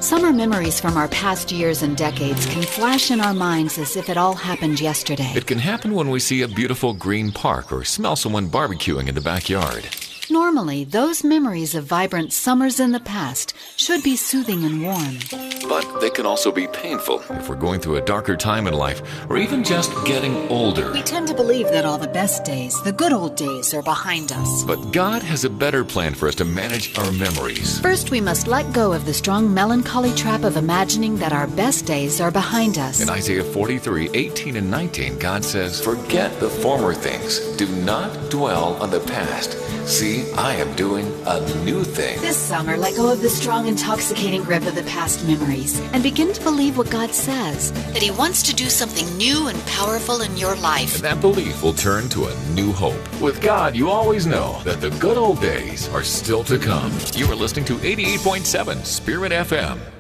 Summer memories from our past years and decades can flash in our minds as if it all happened yesterday. It can happen when we see a beautiful green park or smell someone barbecuing in the backyard. Normally, those memories of vibrant summers in the past should be soothing and warm. But they can also be painful if we're going through a darker time in life or even just getting older. We tend to believe that all the best days, the good old days, are behind us. But God has a better plan for us to manage our memories. First, we must let go of the strong melancholy trap of imagining that our best days are behind us. In Isaiah 43:18 and 19, God says, "Forget the former things. Do not dwell on the past. See, I am doing a new thing." This summer, let go of the strong, intoxicating grip of the past memories and begin to believe what God says, that He wants to do something new and powerful in your life. And that belief will turn to a new hope. With God, you always know that the good old days are still to come. You are listening to 88.7 Spirit FM.